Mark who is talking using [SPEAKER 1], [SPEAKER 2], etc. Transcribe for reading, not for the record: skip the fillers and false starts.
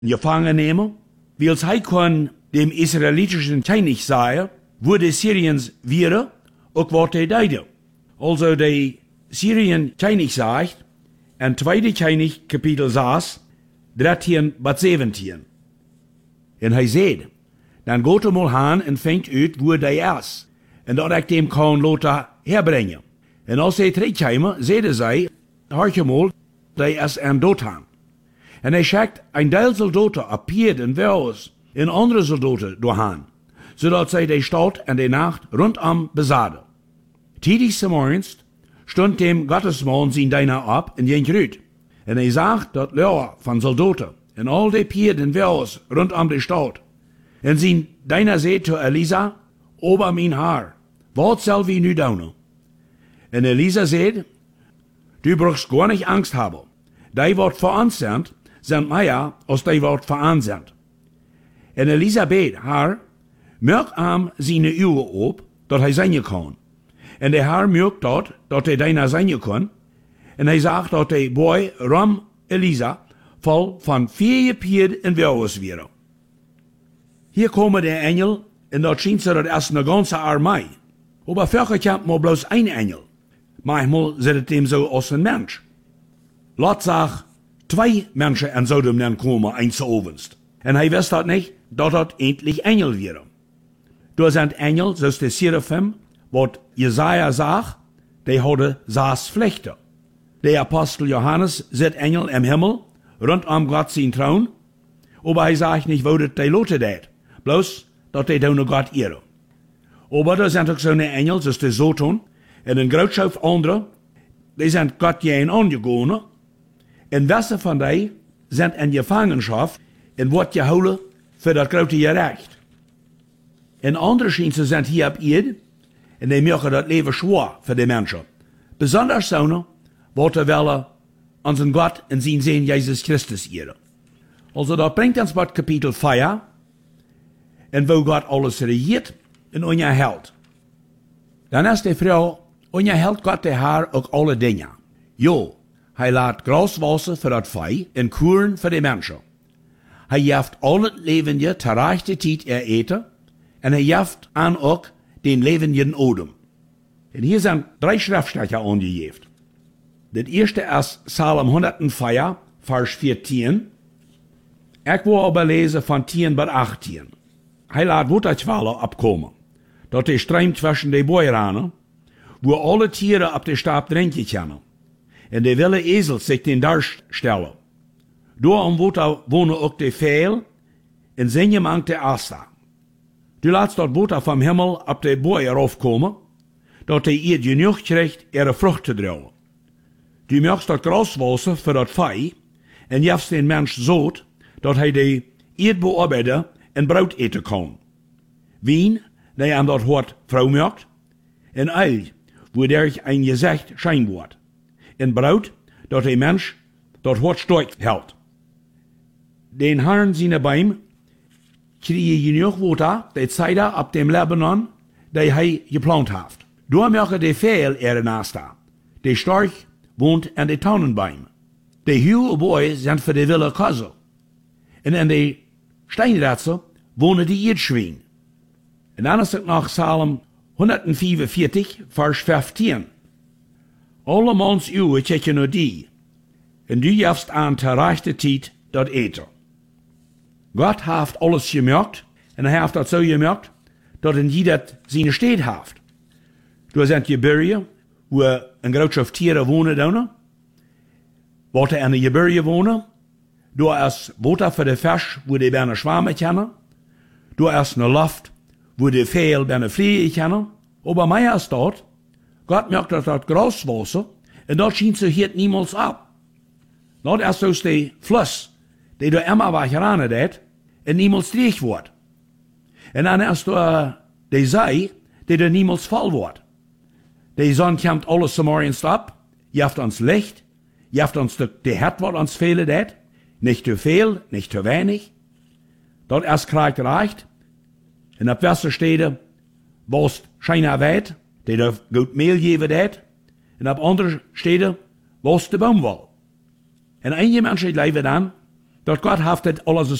[SPEAKER 1] gefangen nemen, wils hij kon dem israelitischen König sagen, wo de Syriens wären, ook wat hij deide. Also de Syrien König sagt, in 2. König Kapitel 6, 13 bis 17. En hij zei, dan gaat er mal aan en vindt uit wo hij is, en dat ik dem kan laten herbrengen. En als hij terugkomen, zeiden zij, hoor mal, hij is een doodhaan. En hij schickt een deel soldaten op Pied en Wels en andere soldaten doorheen, zodat zij de stad en de nacht rondom bezaden. Tijdens morgens stond dem Gottesman zijn dienaar op en ging uit. En hij zag dat leur van soldaten en al de Pied en Wels rondom de stad. En zijn dienaar zei tot Elisa, over mijn haar, wat zal we nu doen? En Elisa zei, du brauchst gar nicht Angst haben. Die wordt verantwortlich sind mehr, als die wordt verantwortlich. En Elisa beet haar, merk am seine uwen op, dat hij zijn kan. En de haar merkt dat hij daarna zijn kan. En hij zegt dat de boy ram Elisa vol van 4 Pied en Wels weer. Hier komen de engel, en dat schijnt ze dat erst een ganze armee. Aber vorher kommt mal bloß ein Engel. Manchmal sieht es dem so als ein Mensch. Lot sagt, 2 Menschen in Sodom dann kommen, eins zu obenst. Und er weiß das nicht, dass das endlich Engel wären. Da sind Engel, so ist der Seraphim, was Jesaja sagt, die hadden 6 Flechten. Der Apostel Johannes sieht Engel im Himmel, rund um Gott sein Thron, aber er sagt nicht, wo das die Leute dat, bloß, dass die da noch Gott ehren. Aber da sind auch so eine Engel, zoals de Satan, en een grootschap andere, die zijn Gott geen aangegaan, en wessen van die zijn in gevangenschap en wordt gehouden voor dat grote gerecht. En andere schijnen zijn hier op Erde, en die maken dat leven schwer voor de mensen. Besonders zonen, wat er willen aan zijn God en zijn Zoon Jezus Christus eren. Also dat brengt ons bij kapitel 4, en wo God alles regiert, en onderhoudt. Dan is de vrouw, onderhoudt God de haar ook alle dingen. Jo, hij laat gras wassen voor het vee en kuren voor de mensen. Hij geeft al het levende ter rechte tijd eten, en hij geeft aan ook den levenden odem. En hier zijn 3 schriftstellen aangegeven. Het eerste is Psalm 104, vers 14. Ik wil aber lezen van 10 bis 18. Hij laat waterkwallen opkomen, dat de stroom tussen de boeranen, wo alle Tiere op de stap drinken kunnen. En de wilde ezels zich den Darst stellen. Door am water wonen ook de veel, en zingen mangt de asta. Du laatst dat water vom Himmel op de boer aufkomen, dat de ihr genoeg krijgt ihre Frucht te dragen. Du möchtest dat graswasser voor dat vee, en jefst den mens zoet, dat hij de eerd bearbeiden en brood eten kan. Wien, die aan dat woord vrouw maakt, en eil, wo der ein gezicht schijn wordt. En brood, dat de mens dat woord sterk houdt. Den Herrn zijn beim, krijg je genoeg water, de zijde op dem Lebanon, die hij geplant heeft. Door maken de veel nasta. De storch woont aan de tannenbeim. De huwe boy zijn voor de wilde kozen. En in de steinratsen wonen de Erdschwein. En dan is het nog Psalm 145, vers 15. Alle mans uwe tjekken naar die, en du jefst aan ter rechte tijd dat eten. God heeft alles gemaakt, en hij heeft dat zo gemaakt, dat in die dat zijn steed heeft. Du zijn gebergen, waar een grootschap tieren wonen dan, wat in de gebergen wonen, du is water voor de vis, waar die bijna zwemmen kunnen, du is een lucht, waar de veel bijna vliegen kunnen, aber mij is dat, God maakt dat graswasser, en dat schijnt zich hier niemals op. Dat is zoals de fluss, die door immer wegrennen deed, en niemals dreig wordt. En dan is er de zee, die door niemals vol wordt. De zon komt alles morgens op, geeft ons licht, geeft ons de het wat ons velen deed, niet te veel, niet te weinig. Dat is krijgt recht. En op Westerstede was schijna wijd, die er goed meel geven deed. En op andere steden was de boomwol. En einige mensen leven dan, Dort Gott hat das alles